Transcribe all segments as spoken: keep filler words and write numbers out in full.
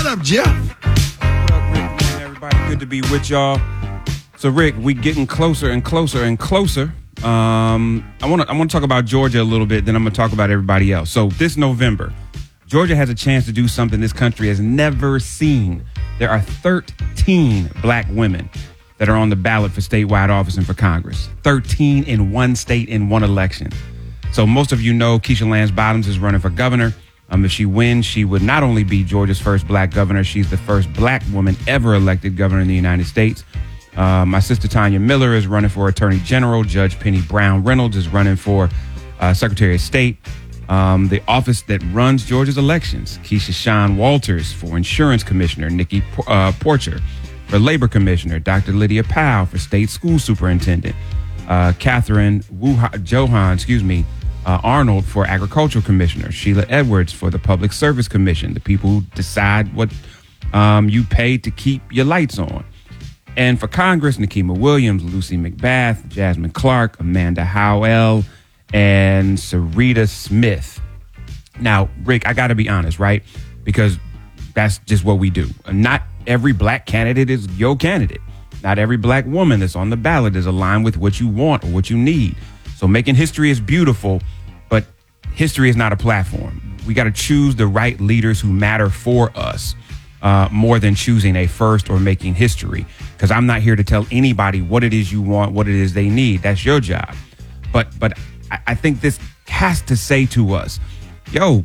up, Jeff? What up, Rick? Good morning, everybody. Good to be with y'all. So, Rick, we getting closer and closer and closer. Um, I want to I want to talk about Georgia a little bit, then I'm going to talk about everybody else. So this November, Georgia has a chance to do something this country has never seen. There are thirteen black women that are on the ballot for statewide office and for Congress. thirteen in one state in one election. So most of you know Keisha Lance Bottoms is running for governor. Um, if she wins, she would not only be Georgia's first black governor, she's the first black woman ever elected governor in the United States. Uh, my sister Tanya Miller is running for Attorney General. Judge Penny Brown Reynolds is running for uh, Secretary of State. Um, the office that runs Georgia's elections, Keisha Sean Walters for Insurance Commissioner. Nikki uh, Porcher for Labor Commissioner. Doctor Lydia Powell for State School Superintendent. Uh, Catherine Wuha- Johan, excuse me, uh, Arnold for Agricultural Commissioner. Sheila Edwards for the Public Service Commission, the people who decide what um, you pay to keep your lights on. And for Congress, Nikema Williams, Lucy McBath, Jasmine Clark, Amanda Howell, and Sarita Smith. Now, Rick, I got to be honest, right? Because that's just what we do. Not every black candidate is your candidate. Not every black woman that's on the ballot is aligned with what you want or what you need. So making history is beautiful, but history is not a platform. We got to choose the right leaders who matter for us. Uh, more than choosing a first or making history, because I'm not here to tell anybody what it is you want, what it is they need. That's your job. But but I, I think this has to say to us, yo,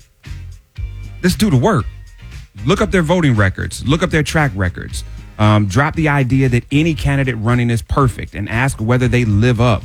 let's do the work. Look up their voting records. Look up their track records. Um, drop the idea that any candidate running is perfect and ask whether they live up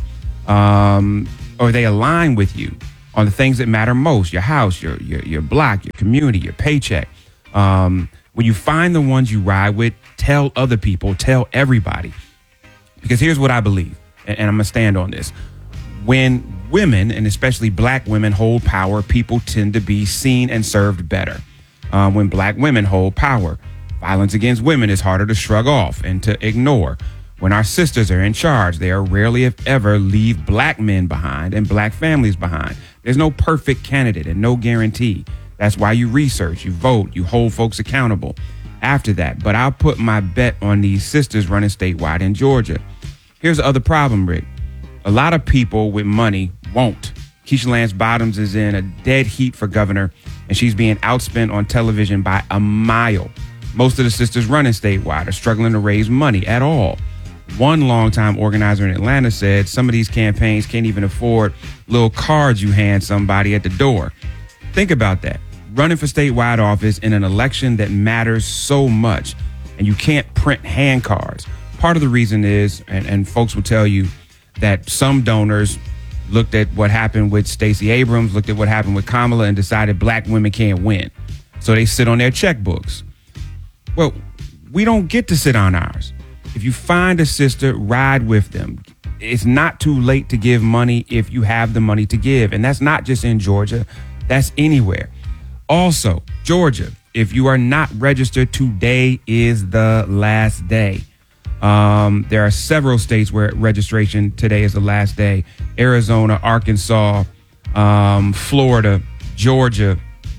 um, or they align with you on the things that matter most, your house, your your, your block, your community, your paycheck. Um, When you find the ones you ride with, tell other people, tell everybody. Because here's what I believe, and, and I'm going to stand on this. When women, and especially black women, hold power, people tend to be seen and served better. Um, when black women hold power, violence against women is harder to shrug off and to ignore. When our sisters are in charge, they are rarely, if ever, leave black men behind and black families behind. There's no perfect candidate and no guarantee. That's why you research, you vote, you hold folks accountable after that. But I'll put my bet on these sisters running statewide in Georgia. Here's the other problem, Rick. A lot of people with money won't. Keisha Lance Bottoms is in a dead heat for governor, and she's being outspent on television by a mile. Most of the sisters running statewide are struggling to raise money at all. One longtime organizer in Atlanta said some of these campaigns can't even afford little cards you hand somebody at the door. Think about that. Running for statewide office in an election that matters so much, and you can't print hand cards. Part of the reason is, and, and folks will tell you, that some donors looked at what happened with Stacey Abrams, looked at what happened with Kamala, and decided black women can't win. So they sit on their checkbooks. Well, we don't get to sit on ours. If you find a sister, ride with them. It's not too late to give money if you have the money to give. And that's not just in Georgia. That's anywhere. Also, Georgia, if you are not registered, today is the last day. Um, there are several states where registration today is the last day. Arizona, Arkansas, um, Florida, Georgia.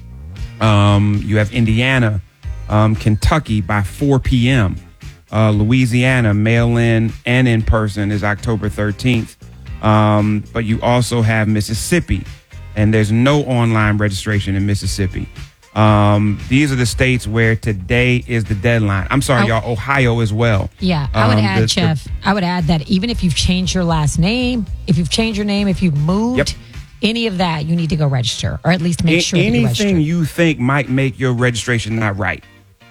Um, you have Indiana, um, Kentucky by four p.m. Uh, Louisiana, mail-in and in person is October thirteenth. Um, but you also have Mississippi. And there's no online registration in Mississippi. Um, these are the states where today is the deadline. I'm sorry, I, y'all, Ohio as well. Yeah, I would um, add, the, Jeff, the, I would add that even if you've changed your last name, if you've changed your name, if you've moved, yep. any of that, you need to go register, or at least make a- sure that you register. Anything you think might make your registration not right.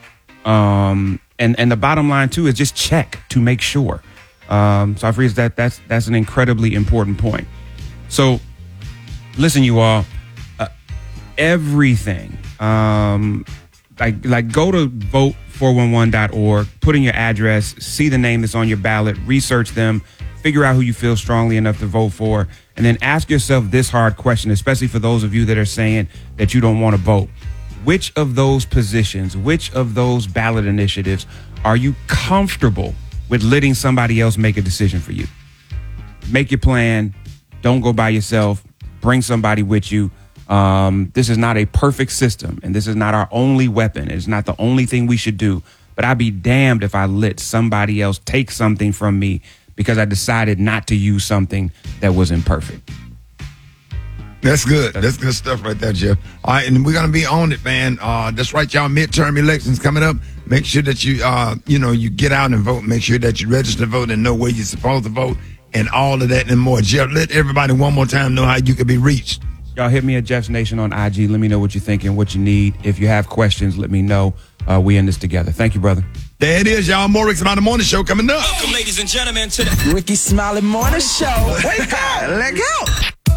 Um, and, and the bottom line, too, is just check to make sure. Um, so I feel that that's, that's an incredibly important point. So, listen, you all, uh, everything, um, like like go to vote four one one dot org, put in your address, see the name that's on your ballot, research them, figure out who you feel strongly enough to vote for, and then ask yourself this hard question, especially for those of you that are saying that you don't want to vote. Which of those positions, which of those ballot initiatives are you comfortable with letting somebody else make a decision for you? Make your plan. Don't go by yourself. Bring somebody with you. Um, this is not a perfect system, and this is not our only weapon. It's not the only thing we should do. But I'd be damned if I let somebody else take something from me because I decided not to use something that was imperfect. That's good. That's good stuff right there, Jeff. All right, and we're gonna be on it, man. Uh, that's right, y'all. Midterm elections coming up. Make sure that you, uh, you know, you get out and vote. Make sure that you register to vote and know where you're supposed to vote, and all of that and more. Jeff, let everybody one more time know how you can be reached. Y'all hit me at Jeff's Nation on I G. Let me know what you're thinking, what you need. If you have questions, let me know. Uh, we in this together. Thank you, brother. There it is, y'all. More Rick Smiley Morning Show coming up. Welcome, ladies and gentlemen, to the Ricky Smiley Morning Show. Wake up, let go.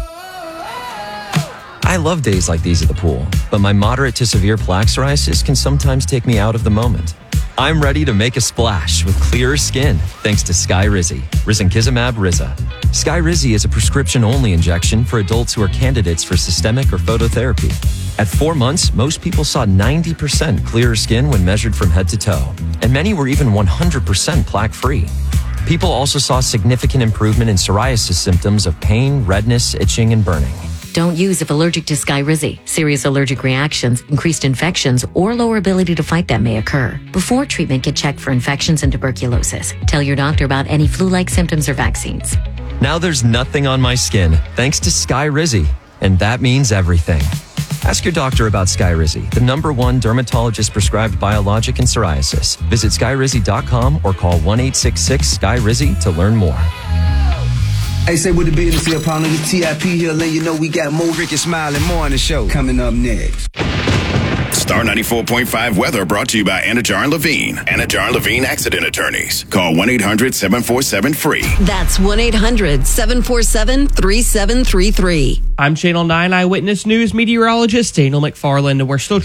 I love days like these at the pool, but my moderate to severe plaque psoriasis can sometimes take me out of the moment. I'm ready to make a splash with clearer skin thanks to Skyrizi, risankizumab Riza. Skyrizi is a prescription-only injection for adults who are candidates for systemic or phototherapy. At four months, most people saw ninety percent clearer skin when measured from head to toe, and many were even one hundred percent plaque-free. People also saw significant improvement in psoriasis symptoms of pain, redness, itching, and burning. Don't use if allergic to Skyrizi. Serious allergic reactions, increased infections, or lower ability to fight them may occur. Before treatment, get checked for infections and tuberculosis. Tell your doctor about any flu-like symptoms or vaccines. Now there's nothing on my skin thanks to Skyrizi, and that means everything. Ask your doctor about Skyrizi, the number one dermatologist-prescribed biologic in psoriasis. Visit skyrizi dot com or call one eight six six Sky Rizzy to learn more. Hey, say with the business here, partner, the T I P here, letting you know we got more Ricky Smiley Morning Show coming up next. Star ninety-four point five weather brought to you by Anajar and Levine. Anajar and Levine Accident Attorneys. Call one eight hundred seven four seven free. That's one eight hundred seven four seven three seven three three. I'm Channel nine Eyewitness News meteorologist Daniel McFarland, and we're still